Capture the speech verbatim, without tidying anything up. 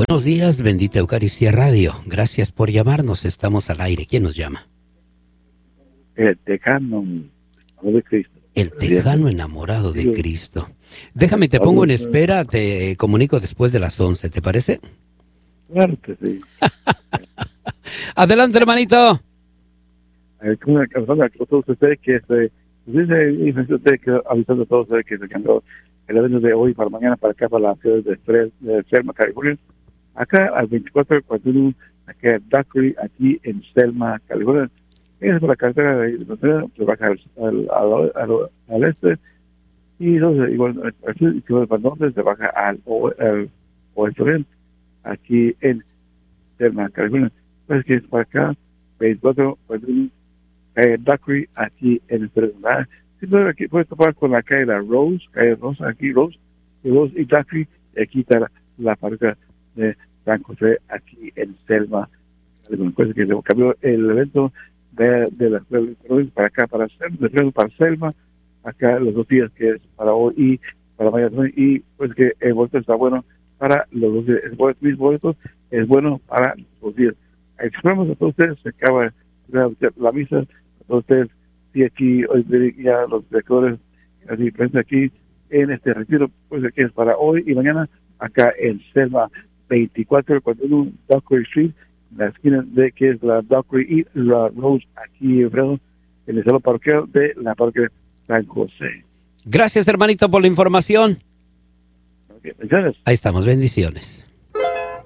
Buenos días, bendita Eucaristía Radio. Gracias por llamarnos, estamos al aire. ¿Quién nos llama? El tejano de Cristo. El tejano enamorado de Cristo. Déjame, te pongo en espera, te comunico después de las once, ¿te parece? Claro que sí. Adelante, hermanito. Como una persona que todos ustedes que se dice usted que avisando a todos ustedes que se cambió el evento de hoy para mañana para acá para la ciudad de, Fred, de Selma, California. Acá al veinticuatro cuarenta y uno, acá en Dockery, aquí en Selma, California. Es por la carretera de Inglaterra, se baja al, al, al, al, al este y entonces igual así, para entonces se baja al, al oeste aquí en Selma, California. Pues que es para acá veinticuatro cuarenta y uno, calle Dockery, aquí en el lugar. Si no, aquí puedes topar con la calle La Rose, calle Rosa, aquí Rose, y Rose y Dockery, y aquí está la, la parroquia de San José, aquí en Selma. Pues que se cambió el evento de, de la provincia para acá, para Selma, para Selma, acá los dos días que es para hoy y para mañana, y pues que el boleto está bueno para los dos días, el boleto, mis boletos es bueno para los dos días. Esperamos a todos ustedes, se acaba la, la misa, a todos ustedes, y aquí hoy ya los directores, así presentes aquí en este retiro, pues que es para hoy y mañana, acá en Selma, veinticuatro cuarenta y uno Dockery Street, la esquina de que es la Dockery y la Rose, aquí en el salón parroquial de la parroquia San José. Gracias, hermanito, por la información. Okay, bendiciones. Ahí estamos, bendiciones.